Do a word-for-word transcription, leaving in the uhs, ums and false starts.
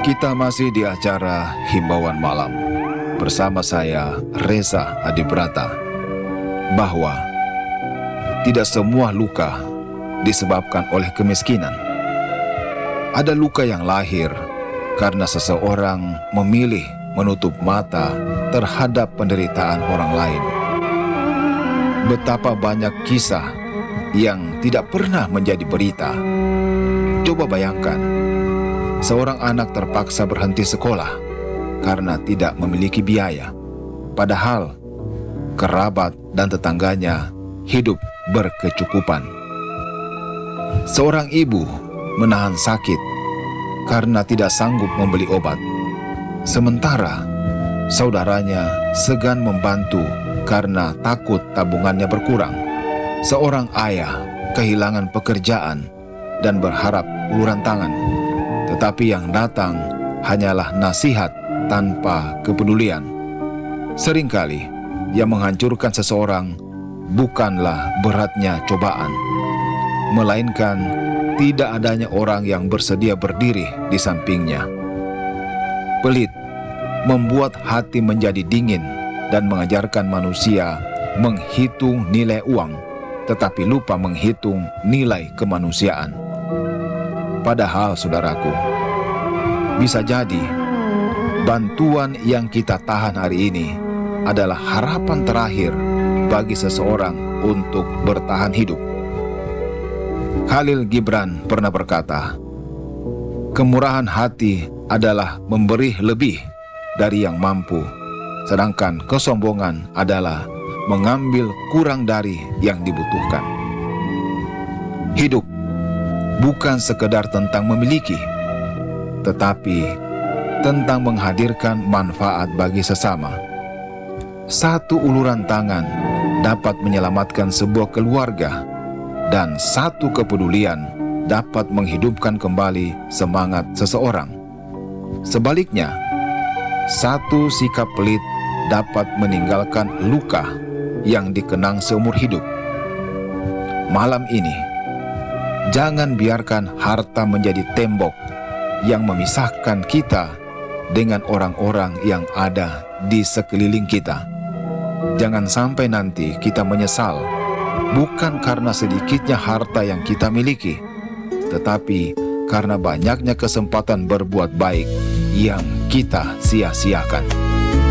Kita masih di acara Himbauan Malam bersama saya, Reza Adibrata, bahwa tidak semua luka disebabkan oleh kemiskinan. Ada luka yang lahir karena seseorang memilih menutup mata terhadap penderitaan orang lain. Betapa banyak kisah yang tidak pernah menjadi berita. Coba bayangkan, seorang anak terpaksa berhenti sekolah karena tidak memiliki biaya, padahal kerabat dan tetangganya hidup berkecukupan. Seorang ibu menahan sakit karena tidak sanggup membeli obat, sementara saudaranya segan membantu karena takut tabungannya berkurang. Seorang ayah kehilangan pekerjaan dan berharap uluran tangan, tetapi yang datang hanyalah nasihat tanpa kepedulian. Seringkali yang menghancurkan seseorang bukanlah beratnya cobaan, melainkan tidak adanya orang yang bersedia berdiri di sampingnya. Pelit membuat hati menjadi dingin dan mengajarkan manusia menghitung nilai uang, tetapi lupa menghitung nilai kemanusiaan. Padahal, saudaraku, bisa jadi bantuan yang kita tahan hari ini adalah harapan terakhir bagi seseorang untuk bertahan hidup. Khalil Gibran pernah berkata, "Kemurahan hati adalah memberi lebih dari yang mampu, sedangkan kesombongan adalah mengambil kurang dari yang dibutuhkan." Hidup bukan sekedar tentang memiliki, tetapi tentang menghadirkan manfaat bagi sesama. Satu uluran tangan dapat menyelamatkan sebuah keluarga, dan satu kepedulian dapat menghidupkan kembali semangat seseorang. Sebaliknya, satu sikap pelit dapat meninggalkan luka yang dikenang seumur hidup. Malam ini, jangan biarkan harta menjadi tembok yang memisahkan kita dengan orang-orang yang ada di sekeliling kita. Jangan sampai nanti kita menyesal, bukan karena sedikitnya harta yang kita miliki, tetapi karena banyaknya kesempatan berbuat baik yang kita sia-siakan.